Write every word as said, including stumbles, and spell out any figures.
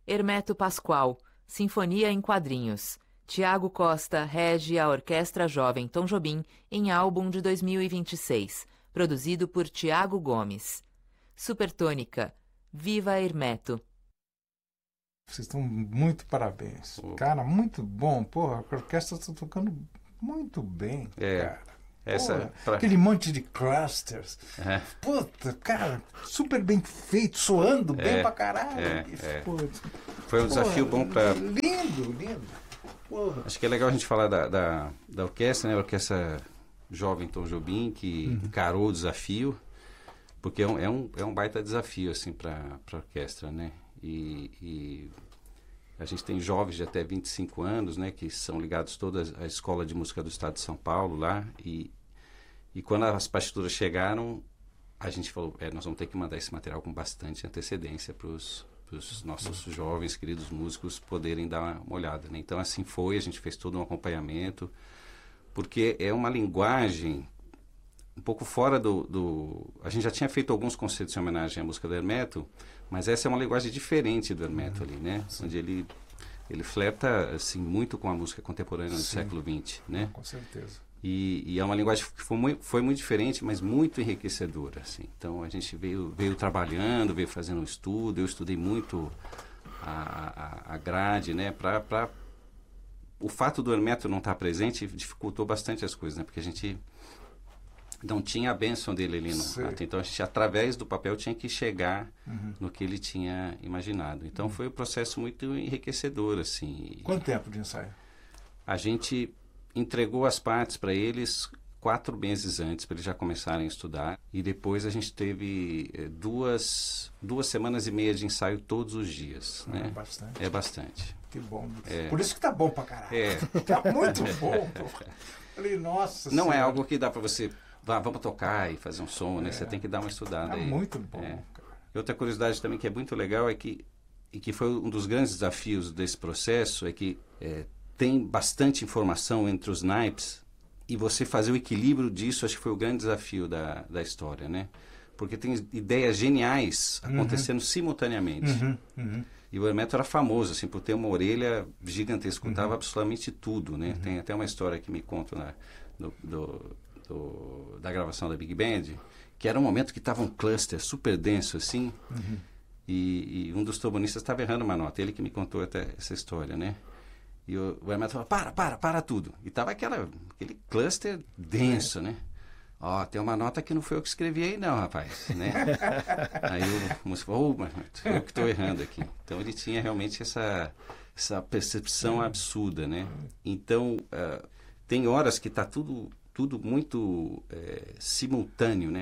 Hermeto Pascoal, Sinfonia em Quadrinhos. Tiago Costa rege a Orquestra Jovem Tom Jobim em álbum de dois mil e vinte e seis, produzido por Tiago Gomes. Supertônica, Viva Hermeto. Vocês estão muito parabéns. Oh. Cara, muito bom. Porra, a orquestra está tocando muito bem, é, cara. Essa, Porra, pra... Aquele monte de clusters. É. Puta, cara, super bem feito, soando bem é, pra caralho. É, é. Porra, Foi um porra, desafio bom para... Lindo, lindo. Porra. Acho que é legal a gente falar da, da, da orquestra, né? A Orquestra Jovem Tom Jobim, que uhum. encarou o desafio, porque é um, é um, é um baita desafio, assim, para a orquestra, né? E, e a gente tem jovens de até vinte e cinco anos, né? Que são ligados toda a Escola de Música do Estado de São Paulo, lá, e, e quando as partituras chegaram, a gente falou, é, nós vamos ter que mandar esse material com bastante antecedência para os nossos uhum. jovens, queridos músicos, poderem dar uma, uma olhada, né? Então, assim foi, a gente fez todo um acompanhamento, porque é uma linguagem um pouco fora do, do... A gente já tinha feito alguns concertos em homenagem à música do Hermeto, mas essa é uma linguagem diferente do Hermeto uhum. ali, né? Sim. Onde ele, ele flerta, assim, muito com a música contemporânea do Sim. século vinte, né? Com certeza. E, e é uma linguagem que foi muito, foi muito diferente, mas muito enriquecedora, assim. Então, a gente veio, veio trabalhando, veio fazendo um estudo, eu estudei muito a, a, a grade, né? Pra, pra... O fato do Hermeto não estar presente dificultou bastante as coisas, né? Porque a gente não tinha a bênção dele ali no ato. Então, a gente, através do papel, tinha que chegar uhum. no que ele tinha imaginado. Então, uhum. foi um processo muito enriquecedor, assim. Quanto tempo de ensaio? A gente entregou as partes para eles quatro meses antes, para eles já começarem a estudar. E depois a gente teve eh, duas, duas semanas e meia de ensaio todos os dias. Ah, né? É bastante. É bastante. Que bom. É. Por isso que tá bom pra caralho. É. Tá muito bom. Pô. Falei, nossa Não senhora. é algo que dá para você... Vá, vamos tocar e fazer um som, né? É. Você tem que dar uma estudada. É aí. muito bom, é. cara. E outra curiosidade também que é muito legal é que, e que foi um dos grandes desafios desse processo, é que é, tem bastante informação entre os naipes e você fazer o equilíbrio disso, acho que foi o grande desafio da, da história, né? Porque tem ideias geniais acontecendo uhum. simultaneamente. Uhum, uhum. E o Hermeto era famoso, assim, por ter uma orelha gigantesca, escutava uhum. absolutamente tudo, né? Uhum. Tem até uma história que me conta na, do, do, do, da gravação da Big Band, que era um momento que estava um cluster super denso, assim, uhum. e, e um dos trombonistas estava errando uma nota, ele que me contou até essa história, né? E o, o Hermeto falou, para, para, para tudo. E tava aquela, aquele cluster denso, né? Ó, oh, tem uma nota que não foi eu que escrevi aí não, rapaz, né? Aí o músico falou, oh, mas eu que estou errando aqui. Então ele tinha realmente essa, essa percepção absurda, né? Então, uh, tem horas que está tudo, tudo muito é, simultâneo, né?